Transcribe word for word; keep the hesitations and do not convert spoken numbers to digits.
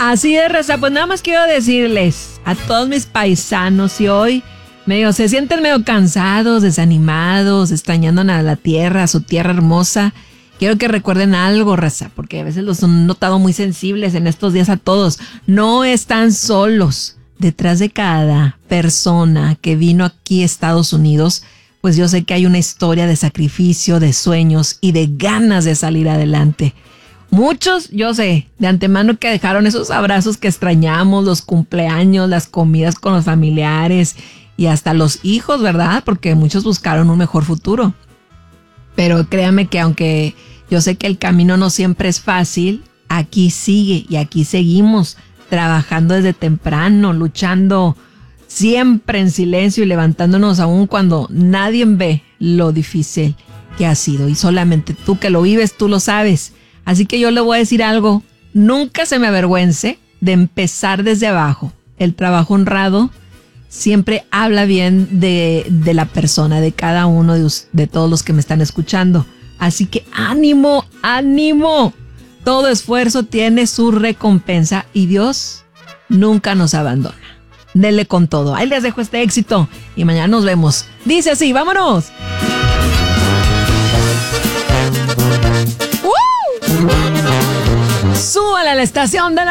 Así es, raza, pues nada más quiero decirles a todos mis paisanos, si hoy medio se sienten medio cansados, desanimados, extrañando a la tierra, a su tierra hermosa, quiero que recuerden algo, raza, porque a veces los han notado muy sensibles en estos días a todos. No están solos. Detrás de cada persona que vino aquí a Estados Unidos, pues yo sé que hay una historia de sacrificio, de sueños y de ganas de salir adelante. Muchos, yo sé, de antemano que dejaron esos abrazos que extrañamos, los cumpleaños, las comidas con los familiares y hasta los hijos, ¿verdad? Porque muchos buscaron un mejor futuro. Pero créanme que aunque yo sé que el camino no siempre es fácil, aquí sigue y aquí seguimos trabajando desde temprano, luchando siempre en silencio y levantándonos aún cuando nadie ve lo difícil que ha sido. Y solamente tú que lo vives, tú lo sabes. Así que yo le voy a decir algo, nunca se me avergüence de empezar desde abajo. El trabajo honrado siempre habla bien de, de la persona, de cada uno de, de todos los que me están escuchando. Así que ánimo, ánimo. Todo esfuerzo tiene su recompensa y Dios nunca nos abandona. Denle con todo. Ahí les dejo este éxito y mañana nos vemos. Dice así, vámonos. ¡Uh! Súbale a la estación de la